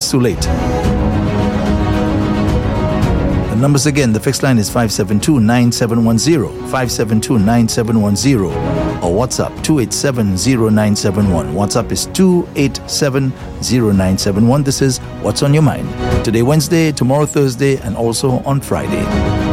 it's too late. The numbers again, the fixed line is 572-9710, 572-9710, or WhatsApp 287-0971. WhatsApp is 287-0971. This is What's on Your Mind. Today, Wednesday, tomorrow, Thursday, and also on Friday.